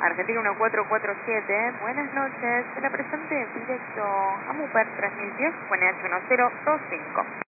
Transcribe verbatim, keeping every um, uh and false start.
Argentina uno cuatro cuatro siete, buenas noches, se la presente directo a Muper tres mil diez con H uno cero dos cinco.